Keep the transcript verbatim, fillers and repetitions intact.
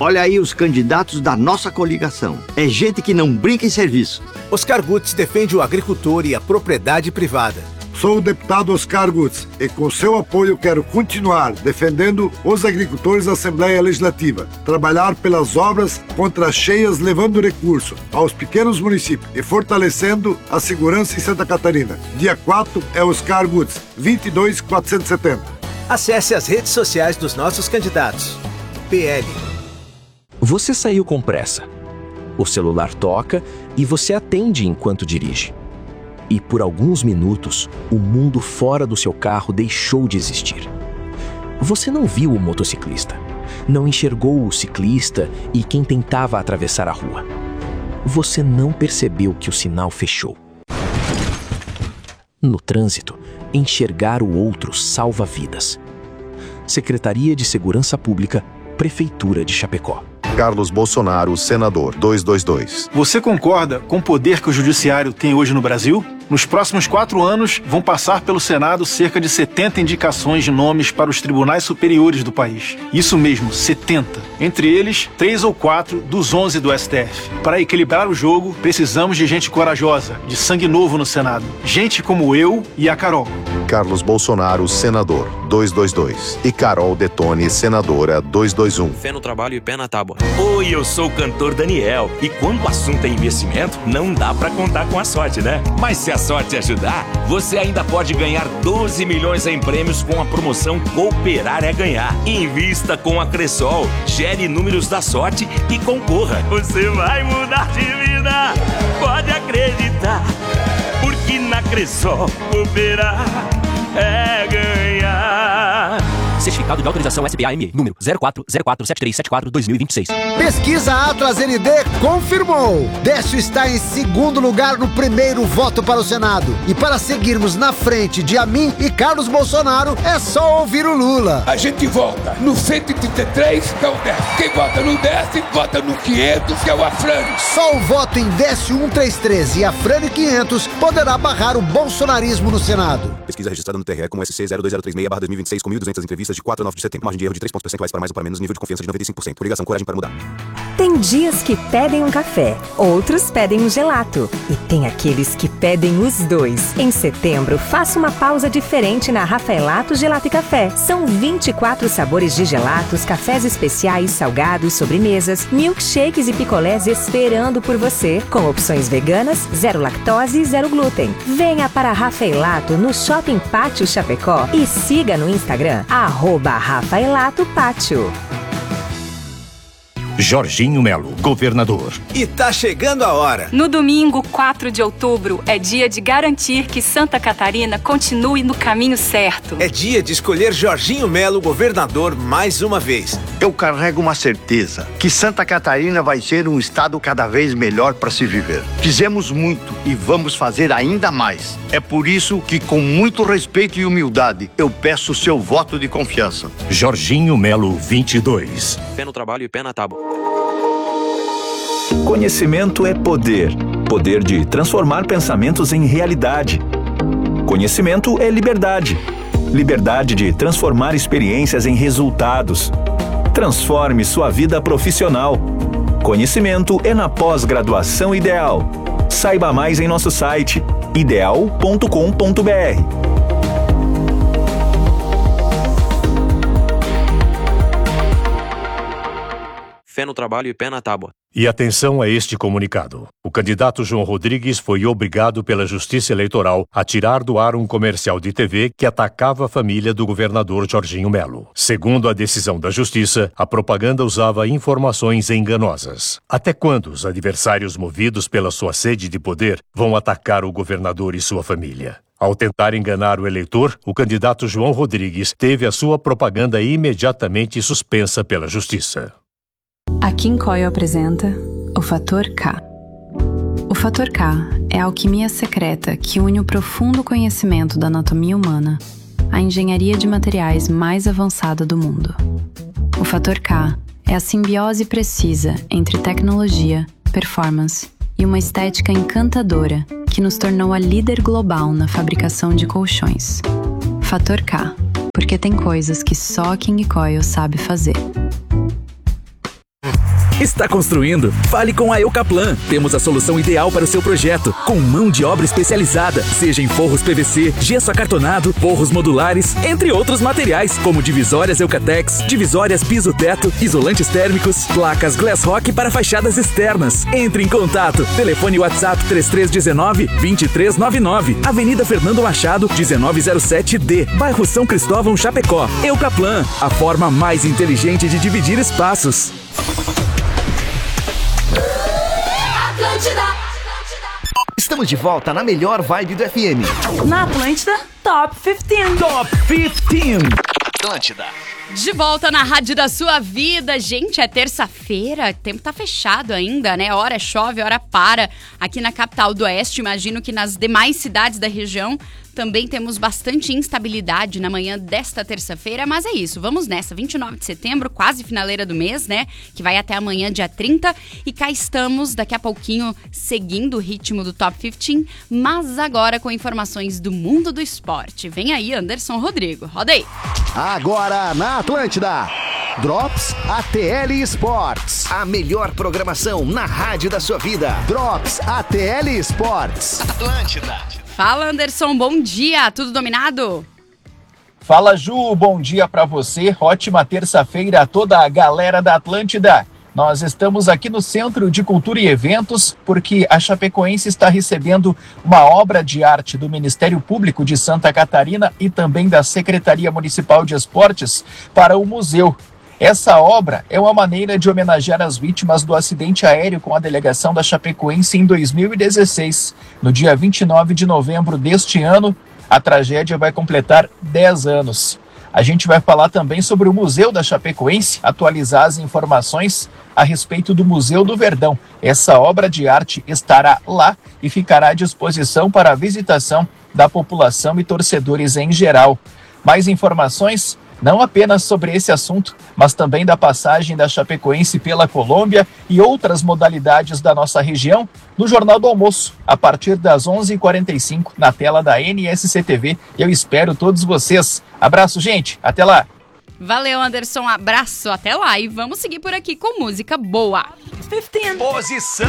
Olha aí os candidatos da nossa coligação. É gente que não brinca em serviço. Oscar Gutz defende o agricultor e a propriedade privada. Sou o deputado Oscar Gutz e com seu apoio quero continuar defendendo os agricultores da Assembleia Legislativa, trabalhar pelas obras contra as cheias levando recurso aos pequenos municípios e fortalecendo a segurança em Santa Catarina. Dia quatro é Oscar Gutz, vinte e dois quatrocentos e setenta. Acesse as redes sociais dos nossos candidatos. P L. Você saiu com pressa. O celular toca e você atende enquanto dirige. E por alguns minutos, o mundo fora do seu carro deixou de existir. Você não viu o motociclista, não enxergou o ciclista e quem tentava atravessar a rua. Você não percebeu que o sinal fechou. No trânsito, enxergar o outro salva vidas. Secretaria de Segurança Pública, Prefeitura de Chapecó. Carlos Bolsonaro, senador, duzentos e vinte e dois. Você concorda com o poder que o judiciário tem hoje no Brasil? Nos próximos quatro anos, vão passar pelo Senado cerca de setenta indicações de nomes para os tribunais superiores do país. Isso mesmo, setenta. Entre eles, três ou quatro dos onze do S T F. Para equilibrar o jogo, precisamos de gente corajosa, de sangue novo no Senado. Gente como eu e a Carol. Carlos Bolsonaro, senador, duzentos e vinte e dois. E Carol Detone, senadora, duzentos e vinte e um. Fé no trabalho e pé na tábua. Oi, eu sou o cantor Daniel. E quando o assunto é investimento, não dá pra contar com a sorte, né? Mas se a sorte ajudar, você ainda pode ganhar doze milhões em prêmios com a promoção Cooperar é Ganhar. Invista com a Cressol, gere números da sorte e concorra. Você vai mudar de vida, pode acreditar, porque na Cressol Cooperar é ganhar. Certificado de autorização S B A M E, número zero quatro zero quatro sete três sete quatro dois mil e vinte e seis. Pesquisa Atlas N D confirmou. Décio está em segundo lugar no primeiro voto para o Senado. E para seguirmos na frente de Amin e Carlos Bolsonaro, é só ouvir o Lula. A gente vota no cento e trinta e três, que é o Décio. Quem vota no Décio, vota no quinhentos, que é o Afrânio. Só o voto em Décio cento e trinta e três e Afrânio quinhentos poderá barrar o bolsonarismo no Senado. Pesquisa registrada no T R E com S C zero dois zero três seis barra dois mil e vinte e seis com mil e duzentas entrevistas de quatro a nove de setembro. Margem de erro de três pontos percentuais para mais ou para menos, nível de confiança de noventa e cinco por cento. Ligação, coragem para mudar. Tem dias que pedem um café, outros pedem um gelato. E tem aqueles que pedem os dois. Em setembro, faça uma pausa diferente na Rafaelato Gelato e Café. São vinte e quatro sabores de gelatos, cafés especiais, salgados, sobremesas, milkshakes e picolés esperando por você. Com opções veganas, zero lactose e zero glúten. Venha para Rafaelato no Shopping Pátio Chapecó e siga no Instagram, arroba Rafaelato Pátio. Jorginho Melo, governador. E tá chegando a hora. No domingo, quatro de outubro, é dia de garantir que Santa Catarina continue no caminho certo. É dia de escolher Jorginho Melo, governador, mais uma vez. Eu carrego uma certeza, que Santa Catarina vai ser um estado cada vez melhor para se viver. Fizemos muito e vamos fazer ainda mais. É por isso que, com muito respeito e humildade, eu peço o seu voto de confiança. Jorginho Melo, vinte e dois. Fé no trabalho e pé na tábua. Conhecimento é poder. Poder de transformar pensamentos em realidade. Conhecimento é liberdade. Liberdade de transformar experiências em resultados. Transforme sua vida profissional. Conhecimento é na pós-graduação Ideal. Saiba mais em nosso site ideal ponto com ponto br. Fé no trabalho e pé na tábua. E atenção a este comunicado. O candidato João Rodrigues foi obrigado pela Justiça Eleitoral a tirar do ar um comercial de T V que atacava a família do governador Jorginho Melo. Segundo a decisão da Justiça, a propaganda usava informações enganosas. Até quando os adversários movidos pela sua sede de poder vão atacar o governador e sua família? Ao tentar enganar o eleitor, o candidato João Rodrigues teve a sua propaganda imediatamente suspensa pela Justiça. A Kim Coil apresenta o Fator K. O Fator K é a alquimia secreta que une o profundo conhecimento da anatomia humana à engenharia de materiais mais avançada do mundo. O Fator K é a simbiose precisa entre tecnologia, performance e uma estética encantadora que nos tornou a líder global na fabricação de colchões. Fator K, porque tem coisas que só a King Coil sabe fazer. Está construindo? Fale com a Eucaplan. Temos a solução ideal para o seu projeto, com mão de obra especializada, seja em forros P V C, gesso acartonado, forros modulares, entre outros materiais, como divisórias Eucatex, divisórias piso-teto, isolantes térmicos, placas Glass Rock para fachadas externas. Entre em contato. Telefone WhatsApp três três um nove, dois três nove nove, Avenida Fernando Machado, dezenove zero sete D, bairro São Cristóvão, Chapecó. Eucaplan, a forma mais inteligente de dividir espaços. Estamos de volta na melhor vibe do F M. Na Atlântida, Top quinze. Top quinze. Atlântida. De volta na rádio da sua vida. Gente, é terça-feira, o tempo tá fechado ainda, né? Hora chove, hora para. Aqui na capital do Oeste, imagino que nas demais cidades da região também temos bastante instabilidade na manhã desta terça-feira, mas é isso, vamos nessa, vinte e nove de setembro, quase finaleira do mês, né, que vai até amanhã, dia trinta, e cá estamos, daqui a pouquinho, seguindo o ritmo do Top quinze, mas agora com informações do mundo do esporte. Vem aí, Anderson Rodrigo, roda aí. Agora na Atlântida, Drops A T L Sports. A melhor programação na rádio da sua vida. Drops A T L Sports. Atlântida. Fala, Anderson, bom dia, tudo dominado? Fala, Ju, bom dia pra você, ótima terça-feira a toda a galera da Atlântida. Nós estamos aqui no Centro de Cultura e Eventos porque a Chapecoense está recebendo uma obra de arte do Ministério Público de Santa Catarina e também da Secretaria Municipal de Esportes para o museu. Essa obra é uma maneira de homenagear as vítimas do acidente aéreo com a delegação da Chapecoense em dois mil e dezesseis. No dia vinte e nove de novembro deste ano, a tragédia vai completar dez anos. A gente vai falar também sobre o Museu da Chapecoense, atualizar as informações a respeito do Museu do Verdão. Essa obra de arte estará lá e ficará à disposição para a visitação da população e torcedores em geral. Mais informações? Não apenas sobre esse assunto, mas também da passagem da Chapecoense pela Colômbia e outras modalidades da nossa região no Jornal do Almoço, a partir das onze e quarenta e cinco, na tela da N S C T V. Eu espero todos vocês. Abraço, gente. Até lá. Valeu, Anderson. Abraço. Até lá. E vamos seguir por aqui com música boa. quinze. Posição